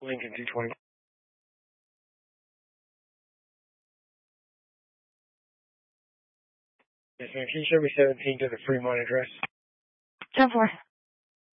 Lincoln 220. Yes, ma'am. Can you show me 17 to the Fremont address? 10-4.